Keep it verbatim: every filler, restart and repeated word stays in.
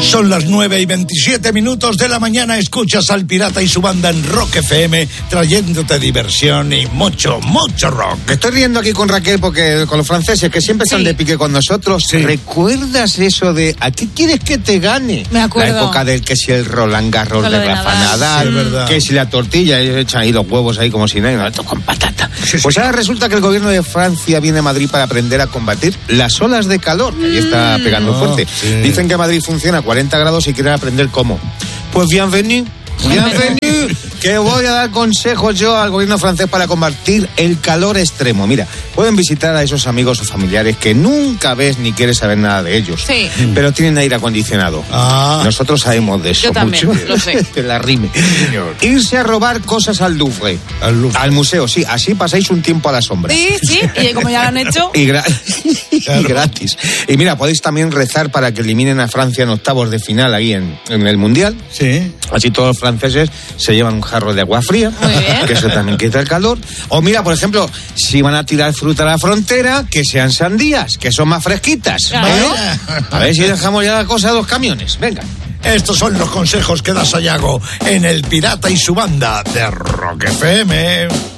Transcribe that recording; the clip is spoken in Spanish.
Son las nueve y veintisiete minutos de la mañana. Escuchas al Pirata y su banda en Rock F M, trayéndote diversión y mucho, mucho rock. Me estoy riendo aquí con Raquel porque con los franceses que siempre están sí. de pique con nosotros. Sí. ¿Recuerdas eso de a qué quieres que te gane? Me acuerdo. La época del que si el Roland Garros de, de Rafa Nadal, Nadal sí, que si la tortilla, y echan ahí los huevos ahí como si nada, con patata. Sí, pues sí. ahora resulta que el gobierno de Francia viene a Madrid para aprender a combatir las olas de calor, que ahí está pegando oh, fuerte. Sí. Dicen que Madrid funciona a cuarenta grados y quieren aprender cómo. Pues bienvenido. Bienvenido, que voy a dar consejos yo al gobierno francés para combatir el calor extremo. Mira, pueden visitar a esos amigos o familiares que nunca ves ni quieres saber nada de ellos, sí. pero tienen aire acondicionado. Ah. Nosotros sabemos de eso yo también, mucho. Lo sé. La rime. Señor. Irse a robar cosas al Louvre. Al Louvre. Al museo, sí, así pasáis un tiempo a la sombra. Sí, sí, y como ya lo han hecho. Y, gra- claro. y gratis. Y mira, podéis también rezar para que eliminen a Francia en octavos de final ahí en, en el Mundial. Sí. Así todos los franceses se llevan un jarro de agua fría, que eso también quita el calor. O mira, por ejemplo, si van a tirar fruta a la frontera, que sean sandías, que son más fresquitas. Claro. ¿Vale? A ver si dejamos ya la cosa a dos camiones. Venga. Estos son los consejos que da Sayago en El Pirata y su banda de Rock F M.